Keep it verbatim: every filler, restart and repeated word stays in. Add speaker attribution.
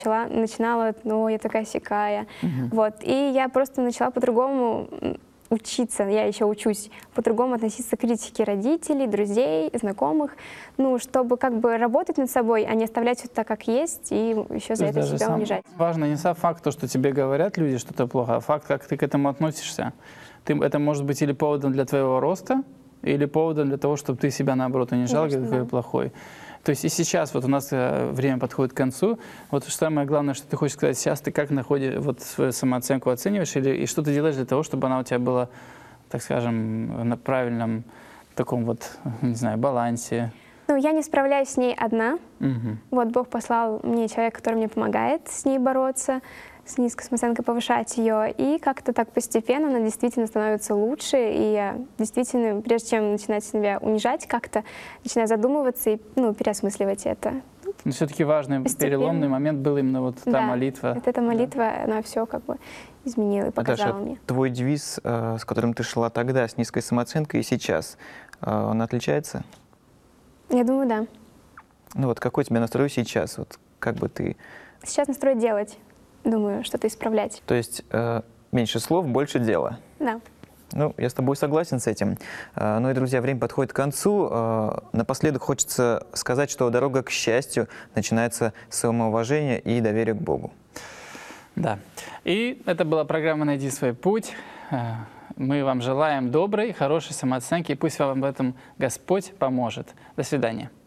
Speaker 1: начала, начинала, ну, я такая сякая.
Speaker 2: Мгм.
Speaker 1: Вот. И я просто начала по-другому м, учиться, я еще учусь, по-другому относиться к критике родителей, друзей, знакомых, ну, чтобы как бы работать над собой, а не оставлять все так, как есть, и еще за
Speaker 2: То есть
Speaker 1: это
Speaker 2: даже
Speaker 1: себя
Speaker 2: сам-
Speaker 1: унижать.
Speaker 2: Важно не сам факт, то, что тебе говорят люди что-то плохо, а факт, как ты к этому относишься. Ты, это может быть или поводом для твоего роста, или поводом для того, чтобы ты себя, наоборот, унижал,
Speaker 1: Конечно,
Speaker 2: какой
Speaker 1: да.
Speaker 2: плохой. То есть и сейчас вот у нас э, время подходит к концу. Вот самое главное, что ты хочешь сказать, сейчас ты как находишь, вот свою самооценку оцениваешь, или, и что ты делаешь для того, чтобы она у тебя была, так скажем, на правильном таком вот, не знаю, балансе?
Speaker 1: Ну, я не справляюсь с ней одна.
Speaker 2: Мгм.
Speaker 1: Вот Бог послал мне человека, который мне помогает с ней бороться, с низкой самооценкой, повышать ее. И как-то так постепенно она действительно становится лучше. И я действительно, прежде чем начинать себя унижать как-то, начинаю задумываться и ну, переосмысливать это.
Speaker 2: Но все-таки важный
Speaker 1: Постепенно.
Speaker 2: переломный момент был именно вот та
Speaker 1: Да,
Speaker 2: молитва.
Speaker 1: вот эта молитва, она все как бы изменила и показала
Speaker 3: Наташа,
Speaker 1: мне.
Speaker 3: твой девиз, э, с которым ты шла тогда, с низкой самооценкой, и сейчас, э, он отличается?
Speaker 1: Я думаю, да.
Speaker 3: Ну вот какой у тебя настрой сейчас? Вот как бы ты...
Speaker 1: Сейчас настрой делать. Думаю, что-то исправлять.
Speaker 3: То есть э, меньше слов, больше дела.
Speaker 1: Да.
Speaker 3: Ну, я с тобой согласен с этим. Э, Ну и, друзья, время подходит к концу. Э, Напоследок хочется сказать, что дорога к счастью начинается с самоуважения и доверия к Богу.
Speaker 2: Да. И это была программа «Найди свой путь». Э, Мы вам желаем доброй, хорошей самооценки, и пусть вам в этом Господь поможет. До свидания.